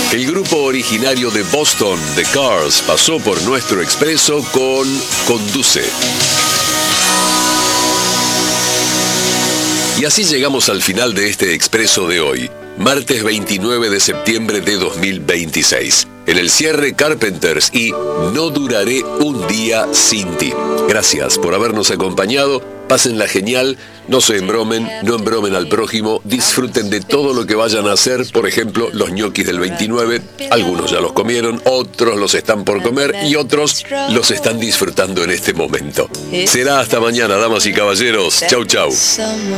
El grupo originario de Boston, The Cars, pasó por nuestro expreso con Conduce. Y así llegamos al final de este expreso de hoy, martes 29 de septiembre de 2026. En el cierre, Carpenters y No duraré un día sin ti. Gracias por habernos acompañado. Pásenla genial, no se embromen, no embromen al prójimo, disfruten de todo lo que vayan a hacer. Por ejemplo, los ñoquis del 29, algunos ya los comieron, otros los están por comer y otros los están disfrutando en este momento. Será hasta mañana, damas y caballeros. Chau, chau.